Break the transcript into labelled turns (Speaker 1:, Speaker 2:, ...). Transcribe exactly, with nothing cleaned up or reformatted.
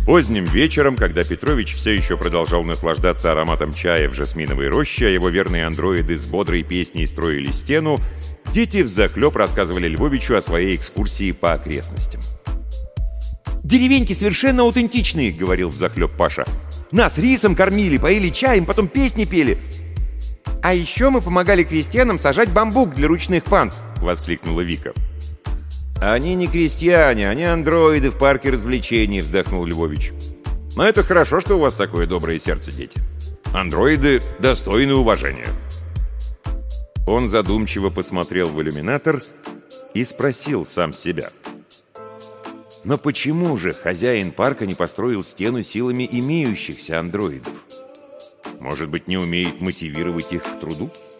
Speaker 1: Поздним вечером, когда Петрович все еще продолжал наслаждаться ароматом чая в жасминовой роще, а его верные андроиды с бодрой песней строили стену, дети взахлеб рассказывали Львовичу о своей экскурсии по окрестностям. «Деревеньки совершенно аутентичные», — говорил взахлеб Паша. «Нас рисом кормили, поили чаем, потом песни пели». «А еще мы помогали крестьянам сажать бамбук для ручных панд», — воскликнула Вика. «Они не крестьяне, они андроиды в парке развлечений», — вздохнул Львович. «Но это хорошо, что у вас такое доброе сердце, дети. Андроиды достойны уважения». Он задумчиво посмотрел в иллюминатор и спросил сам себя. «Но почему же хозяин парка не построил стену силами имеющихся андроидов? Может быть, не умеет мотивировать их к труду?»